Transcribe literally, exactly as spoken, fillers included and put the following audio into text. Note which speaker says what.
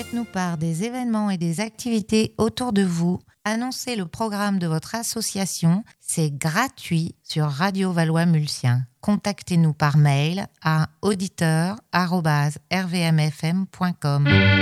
Speaker 1: Faites-nous part des événements et des activités autour de vous. Annoncez le programme de votre association. C'est gratuit sur Radio Valois-Mulsien. Contactez-nous par mail à auditeur arobase r v m f m point com.